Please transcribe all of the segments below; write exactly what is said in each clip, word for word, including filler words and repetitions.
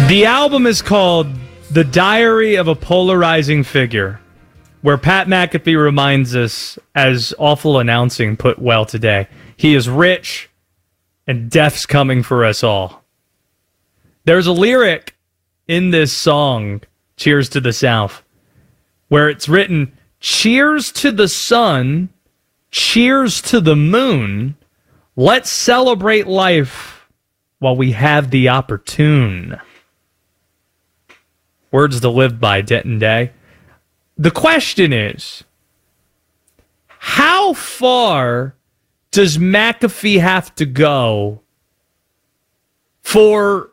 The album is called The Diary of a Polarizing Figure, where Pat McAfee reminds us, as awful announcing put well today, he is rich and death's coming for us all. There's a lyric in this song, Cheers to the South, where it's written, cheers to the sun, cheers to the moon, let's celebrate life while we have the opportune. Words to live by, Denton Day. The question is, how far does McAfee have to go for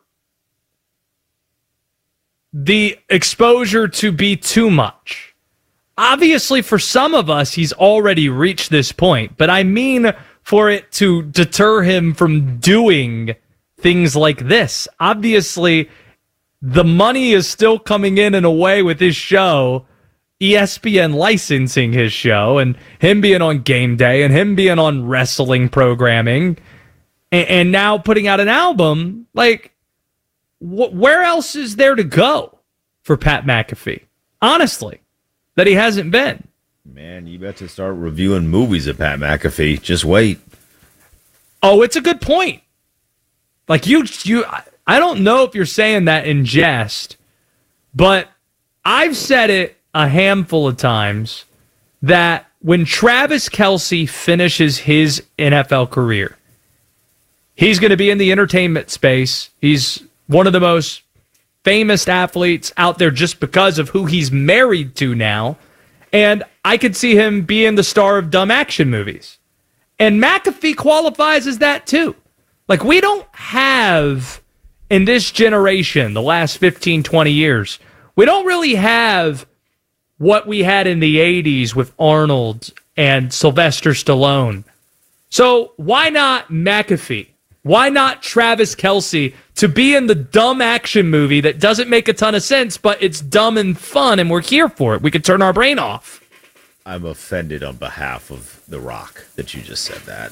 the exposure to be too much? Obviously, for some of us, he's already reached this point, but I mean for it to deter him from doing things like this. Obviously, the money is still coming in in a way with his show, E S P N licensing his show, and him being on Game Day, and him being on wrestling programming, and, and now putting out an album. Like, wh- where else is there to go for Pat McAfee? Honestly, that he hasn't been. Man, you better start reviewing movies of Pat McAfee. Just wait. Oh, it's a good point. Like, you, you, I don't know if you're saying that in jest, but I've said it a handful of times that when Travis Kelce finishes his N F L career, he's going to be in the entertainment space. He's one of the most famous athletes out there just because of who he's married to now. And I could see him being the star of dumb action movies. And McAfee qualifies as that too. Like, we don't have, in this generation, the last fifteen, twenty years, we don't really have what we had in the eighties with Arnold and Sylvester Stallone. So why not McAfee? Why not Travis Kelce to be in the dumb action movie that doesn't make a ton of sense, but it's dumb and fun, and we're here for it? We could turn our brain off. I'm offended on behalf of The Rock that you just said that.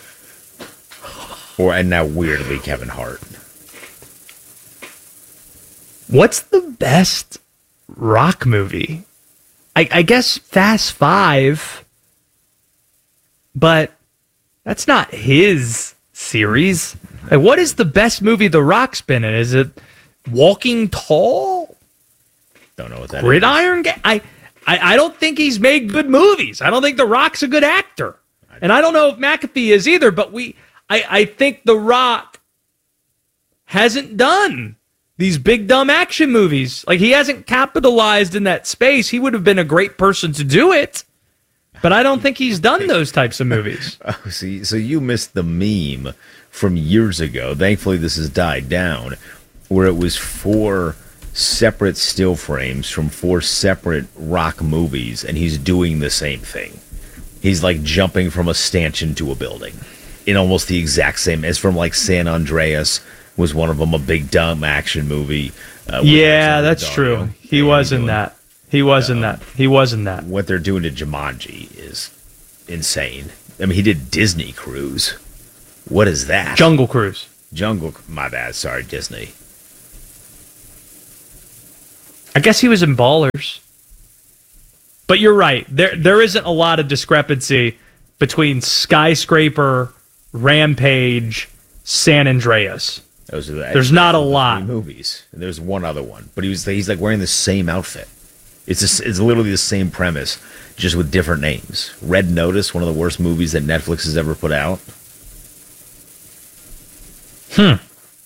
Or, and now weirdly, Kevin Hart. What's the best Rock movie? I, I guess Fast Five, but that's not his series. Like, what is the best movie The Rock's been in? Is it Walking Tall? Don't know what that Gridiron Gang? I, I, I don't think he's made good movies. I don't think The Rock's a good actor. And I don't know if McAfee is either, but we... I, I think The Rock hasn't done these big dumb action movies. Like, he hasn't capitalized in that space. He would have been a great person to do it, but I don't think he's done those types of movies. Oh, see, so you missed the meme from years ago. Thankfully, this has died down, where it was four separate still frames from four separate Rock movies, and he's doing the same thing. He's like jumping from a stanchion to a building. In almost the exact same as from like San Andreas was one of them, a big dumb action movie. Uh, yeah, that's true. He was in that. He was in that. He was in that. What they're doing to Jumanji is insane. I mean, he did Disney Cruise. What is that? Jungle Cruise. Jungle. My bad. Sorry, Disney. I guess he was in Ballers. But you're right. There, there isn't a lot of discrepancy between Skyscraper, Rampage, San Andreas. Those are the, There's not a lot. Movies. And there's one other one, but he was he's like wearing the same outfit. It's just, it's literally the same premise, just with different names. Red Notice, one of the worst movies that Netflix has ever put out. Hmm.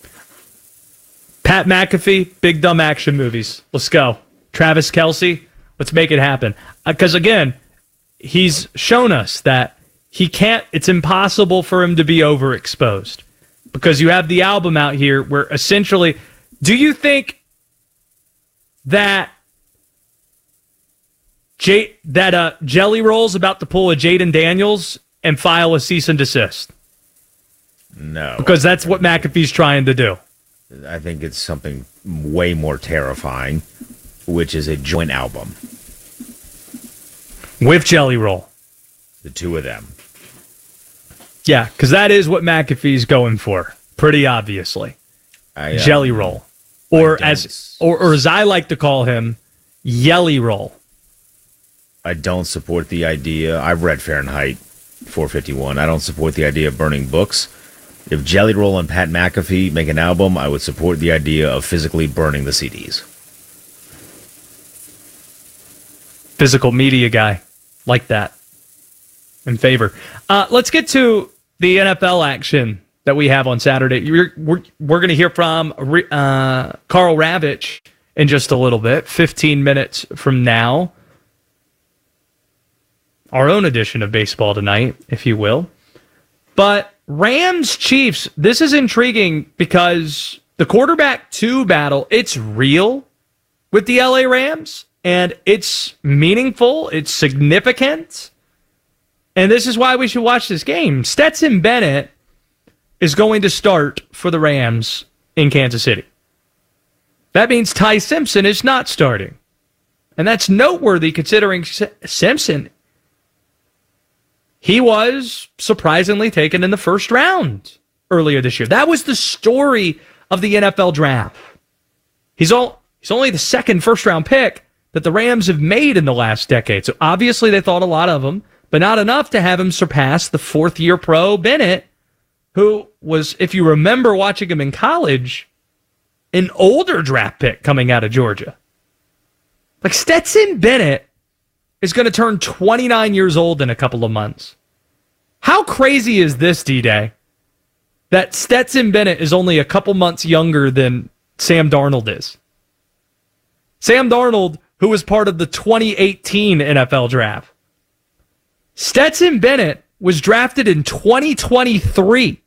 Pat McAfee, big dumb action movies. Let's go. Travis Kelce, let's make it happen. Because uh, again, he's shown us that he can't, it's impossible for him to be overexposed because you have the album out here where essentially, do you think that J, that uh, Jelly Roll's about to pull a Jaden Daniels and file a cease and desist? No. Because that's what McAfee's trying to do. I think it's something way more terrifying, which is a joint album. With Jelly Roll. The two of them. Yeah, because that is what McAfee's going for, pretty obviously. I, uh, Jelly Roll. Or as or, or as I like to call him, Yelly Roll. I don't support the idea. I've read Fahrenheit four fifty-one. I don't support the idea of burning books. If Jelly Roll and Pat McAfee make an album, I would support the idea of physically burning the C Ds. Physical media guy. Like that. In favor. Uh, let's get to the N F L action that we have on Saturday. You're, we're we're going to hear from uh, Karl Ravech in just a little bit, fifteen minutes from now. Our own edition of Baseball Tonight, if you will. But Rams Chiefs, this is intriguing because the quarterback two battle, it's real with the L A Rams, and it's meaningful, it's significant, and this is why we should watch this game. Stetson Bennett is going to start for the Rams in Kansas City. That means Ty Simpson is not starting. And that's noteworthy considering S- Simpson, he was surprisingly taken in the first round earlier this year. That was the story of the N F L draft. He's all he's only the second first-round pick that the Rams have made in the last decade. So obviously they thought a lot of him, but not enough to have him surpass the fourth-year pro Bennett, who was, if you remember watching him in college, an older draft pick coming out of Georgia. Like Stetson Bennett is going to turn twenty-nine years old in a couple of months. How crazy is this, D-Day? That Stetson Bennett is only a couple months younger than Sam Darnold is. Sam Darnold, who was part of the twenty eighteen N F L draft. Stetson Bennett was drafted in twenty twenty-three.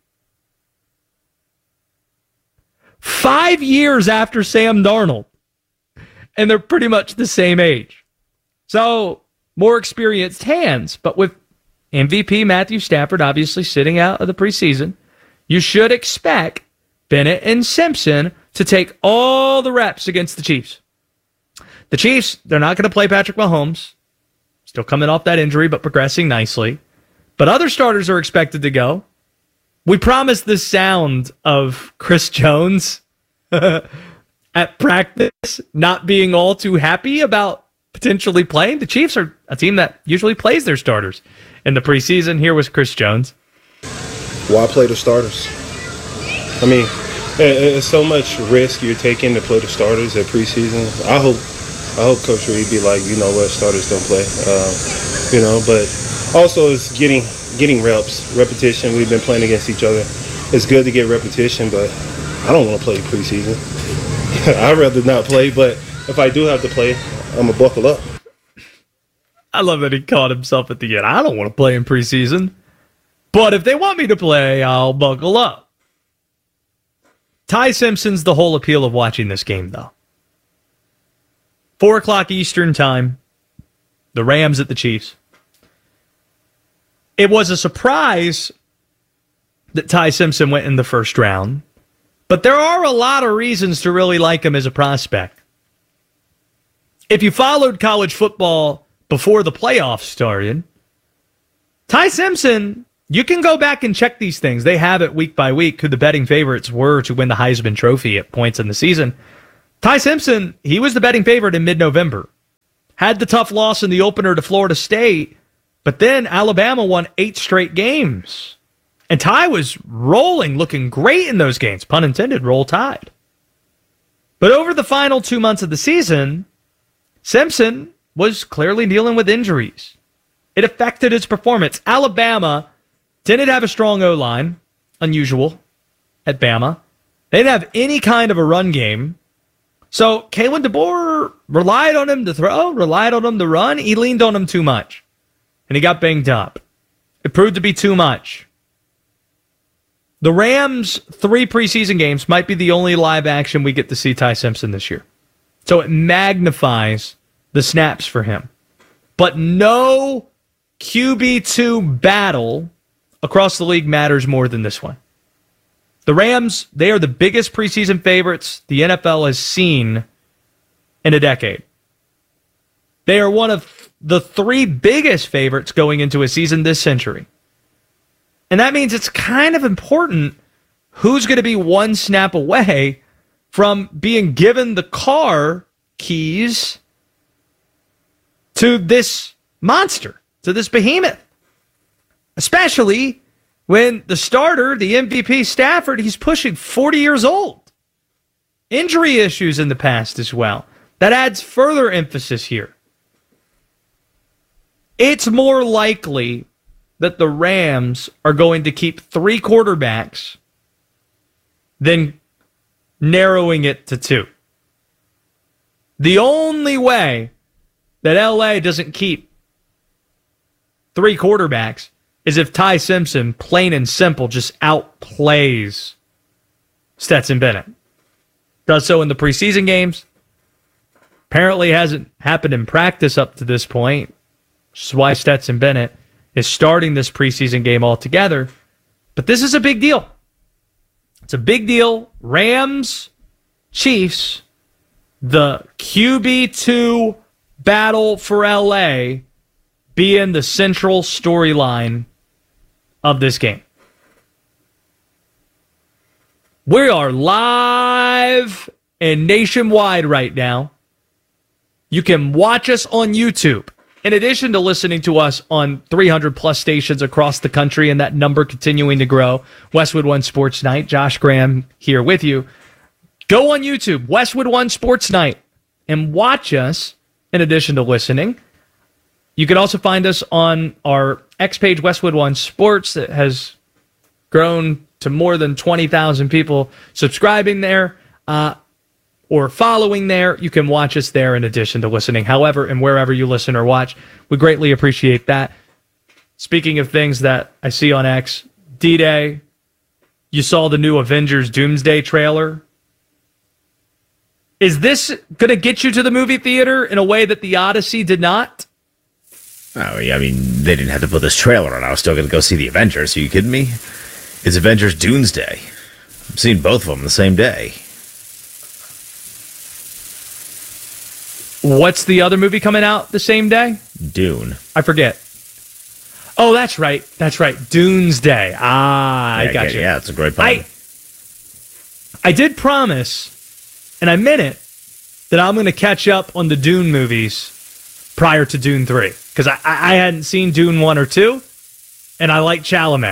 Five years after Sam Darnold. And they're pretty much the same age. So, more experienced hands. But with M V P Matthew Stafford obviously sitting out of the preseason, you should expect Bennett and Simpson to take all the reps against the Chiefs. The Chiefs, they're not going to play Patrick Mahomes. Still coming off that injury, but progressing nicely. But other starters are expected to go. We promised the sound of Chris Jones at practice not being all too happy about potentially playing. The Chiefs are a team that usually plays their starters in the preseason. Here was Chris Jones. Why play the starters? I mean, it's so much risk you're taking to play the starters at preseason. I hope I hope Coach Reed be like, you know what, starters don't play. Uh, you know, but also it's getting getting reps, repetition. We've been playing against each other. It's good to get repetition, but I don't want to play preseason. I'd rather not play, but if I do have to play, I'm going to buckle up. I love that he caught himself at the end. I don't want to play in preseason, but if they want me to play, I'll buckle up. Ty Simpson's the whole appeal of watching this game, though. Four o'clock Eastern time, the Rams at the Chiefs. It was a surprise that Ty Simpson went in the first round, but there are a lot of reasons to really like him as a prospect. If you followed college football before the playoffs started, Ty Simpson, you can go back and check these things. They have it week by week who the betting favorites were to win the Heisman Trophy at points in the season. Ty Simpson, he was the betting favorite in mid-November. Had the tough loss in the opener to Florida State, but then Alabama won eight straight games. And Ty was rolling, looking great in those games. Pun intended, roll tide. But over the final two months of the season, Simpson was clearly dealing with injuries. It affected his performance. Alabama didn't have a strong O-line, unusual at Bama. They didn't have any kind of a run game. So Kalen DeBoer relied on him to throw, relied on him to run. He leaned on him too much, and he got banged up. It proved to be too much. The Rams' three preseason games might be the only live action we get to see Ty Simpson this year. So it magnifies the snaps for him. But no Q B two battle across the league matters more than this one. The Rams, they are the biggest preseason favorites the N F L has seen in a decade. They are one of the three biggest favorites going into a season this century. And that means it's kind of important who's going to be one snap away from being given the car keys to this monster, to this behemoth. Especially when the starter, the M V P Stafford, he's pushing forty years old. Injury issues in the past as well. That adds further emphasis here. It's more likely that the Rams are going to keep three quarterbacks than narrowing it to two. The only way that L A doesn't keep three quarterbacks is if Ty Simpson, plain and simple, just outplays Stetson Bennett. Does so in the preseason games. Apparently hasn't happened in practice up to this point, which is why Stetson Bennett is starting this preseason game altogether. But this is a big deal. It's a big deal. Rams, Chiefs, the Q B two battle for L A being the central storyline of this game. We are live and nationwide right now. You can watch us on YouTube. In addition to listening to us on three hundred plus stations across the country and that number continuing to grow, Westwood One Sports Night, Josh Graham here with you. Go on YouTube, Westwood One Sports Night, and watch us in addition to listening. You can also find us on our X page, Westwood One Sports, that has grown to more than twenty thousand people subscribing there. Uh, or following there. You can watch us there in addition to listening. However, and wherever you listen or watch, we greatly appreciate that. Speaking of things that I see on X, D-Day, you saw the new Avengers Doomsday trailer. Is this going to get you to the movie theater in a way that the Odyssey did not? Oh, yeah, I mean, they didn't have to put this trailer on. I was still going to go see the Avengers. Are you kidding me? It's Avengers Doomsday. I've seen both of them the same day. What's the other movie coming out the same day? Dune. I forget. Oh, that's right. That's right. Doomsday. Ah, yeah, I got yeah, you. Yeah, it's a great pun. I, I did promise, and I meant it, that I'm going to catch up on the Dune movies prior to Dune three. Because I, I hadn't seen Dune one or two, and I like Chalamet.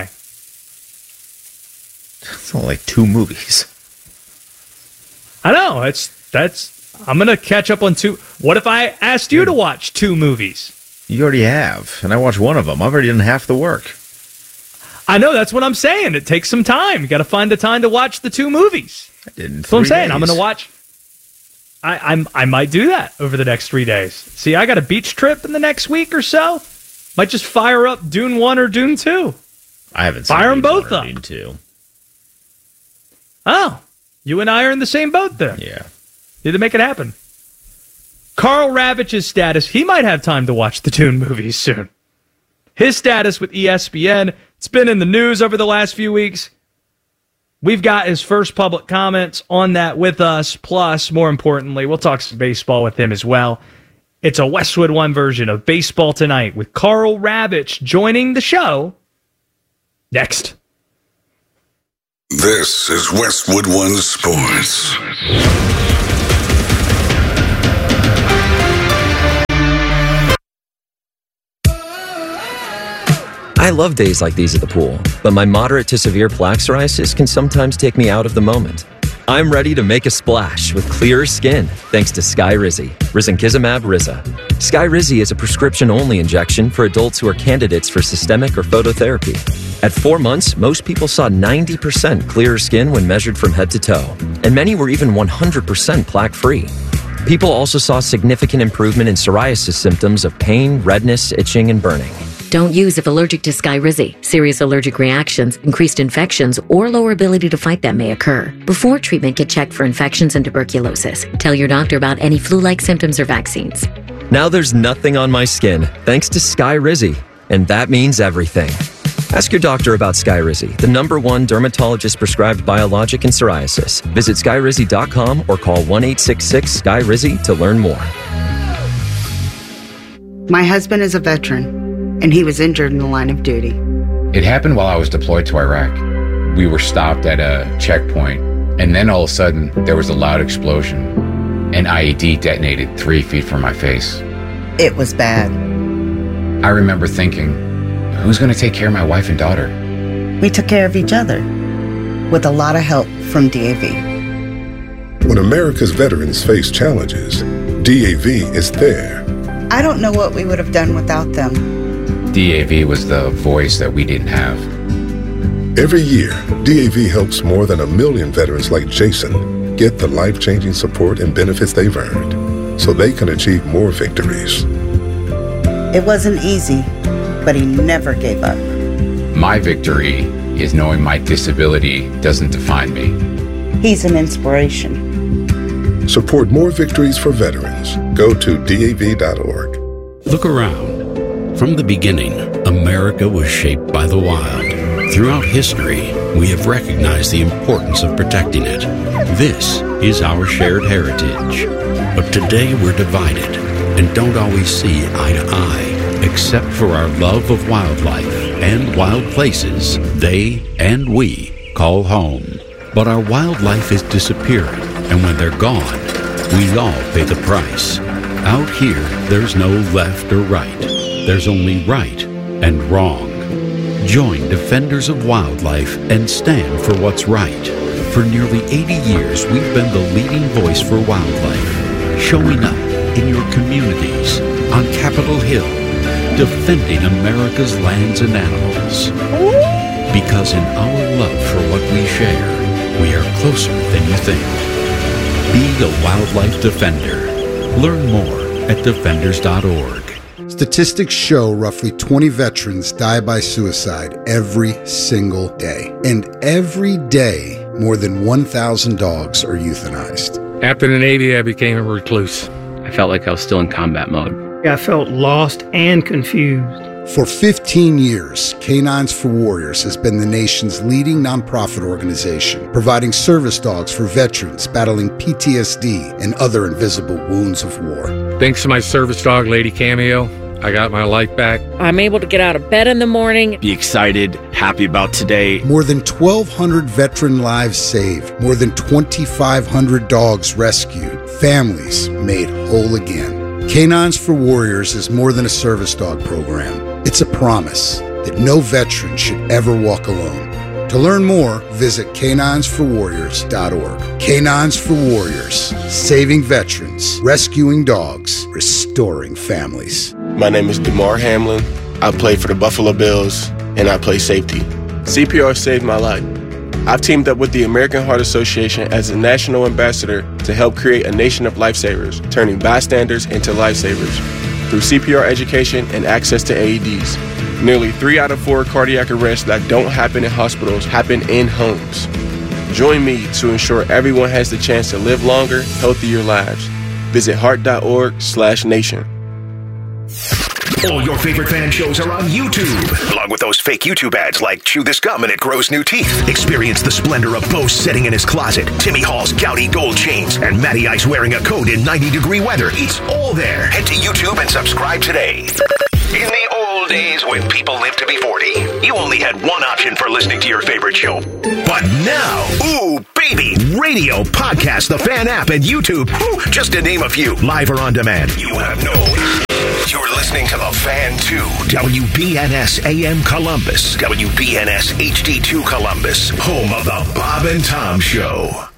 It's only like two movies. I know. It's that's. I'm going to catch up on two. What if I asked you to watch two movies? You already have, and I watched one of them. I've already done half the work. I know, that's what I'm saying. It takes some time. You got to find the time to watch the two movies. I did in That's what I'm saying. days. I'm going to watch. I, I'm. I might do that over the next three days. See, I got a beach trip in the next week or so. Might just fire up Dune one or Dune two. I haven't seen Fire them Dune both one or up. Dune two. Oh, you and I are in the same boat there. Yeah. Need to make it happen. Carl Ravage's status, he might have time to watch the Dune movies soon. His status with E S P N, it's been in the news over the last few weeks. We've got his first public comments on that with us. Plus, more importantly, we'll talk some baseball with him as well. It's a Westwood One version of Baseball Tonight with Carl Ravage joining the show next. This is Westwood One Sports. I love days like these at the pool, but my moderate to severe plaque psoriasis can sometimes take me out of the moment. I'm ready to make a splash with clearer skin thanks to Skyrizi, risankizumab Riza. Skyrizi is a prescription-only injection for adults who are candidates for systemic or phototherapy. At four months, most people saw ninety percent clearer skin when measured from head to toe, and many were even one hundred percent plaque-free. People also saw significant improvement in psoriasis symptoms of pain, redness, itching, and burning. Don't use if allergic to Skyrizi. Serious allergic reactions, increased infections, or lower ability to fight them may occur. Before treatment, get checked for infections and tuberculosis. Tell your doctor about any flu-like symptoms or vaccines. Now there's nothing on my skin thanks to Skyrizi, and that means everything. Ask your doctor about Skyrizi, the number one dermatologist-prescribed biologic in psoriasis. Visit skyrizi dot com or call one eight six six S K Y R I Z I to learn more. My husband is a veteran, and he was injured in the line of duty. It happened while I was deployed to Iraq. We were stopped at a checkpoint And then all of a sudden, there was a loud explosion. An I E D detonated three feet from my face. It was bad. I remember thinking, who's going to take care of my wife and daughter? We took care of each other with a lot of help from D A V. When America's veterans face challenges, D A V is there. I don't know what we would have done without them. D A V was the voice that we didn't have. Every year, D A V helps more than a million veterans like Jason get the life-changing support and benefits they've earned so they can achieve more victories. It wasn't easy, but he never gave up. My victory is knowing my disability doesn't define me. He's an inspiration. Support more victories for veterans. Go to D A V dot org. Look around. From the beginning, America was shaped by the wild. Throughout history, we have recognized the importance of protecting it. This is our shared heritage. But today we're divided and don't always see eye to eye, except for our love of wildlife and wild places they and we call home. But our wildlife is disappearing, and when they're gone, we all pay the price. Out here, there's no left or right. There's only right and wrong. Join Defenders of Wildlife and stand for what's right. For nearly eighty years, we've been the leading voice for wildlife, showing up in your communities, on Capitol Hill, defending America's lands and animals. Because in our love for what we share, we are closer than you think. Be a wildlife defender. Learn more at defenders dot org. Statistics show roughly twenty veterans die by suicide every single day. And every day, more than one thousand dogs are euthanized. After the Navy, I became a recluse. I felt like I was still in combat mode. I felt lost and confused. For fifteen years, Canines for Warriors has been the nation's leading nonprofit organization, providing service dogs for veterans battling P T S D and other invisible wounds of war. Thanks to my service dog, Lady Cameo, I got my life back. I'm able to get out of bed in the morning. Be excited, happy about today. More than twelve hundred veteran lives saved. More than twenty-five hundred dogs rescued. Families made whole again. Canines for Warriors is more than a service dog program. It's a promise that no veteran should ever walk alone. To learn more, visit canines for warriors dot org. Canines for Warriors, saving veterans, rescuing dogs, restoring families. My name is DeMar Hamlin. I play for the Buffalo Bills, and I play safety. C P R saved my life. I've teamed up with the American Heart Association as a national ambassador to help create a nation of lifesavers, turning bystanders into lifesavers. Through C P R education and access to A E Ds, nearly three out of four cardiac arrests that don't happen in hospitals happen in homes. Join me to ensure everyone has the chance to live longer, healthier lives. Visit heart dot org slash nation. All your favorite fan shows are on YouTube, along with those fake YouTube ads like Chew This Gum and It Grows New Teeth. Experience the splendor of Bo sitting in his closet, Timmy Hall's gouty gold chains, and Matty Ice wearing a coat in ninety degree weather. It's all there. Head to YouTube and subscribe today. In the old days when people lived to be forty, you only had one option for listening to your favorite show. But now, ooh, baby, radio, podcast, the Fan app, and YouTube, ooh, just to name a few, live or on demand. You have no... You're listening to The Fan two, W B N S A M Columbus, W B N S H D two Columbus, home of The Bob and Tom Show.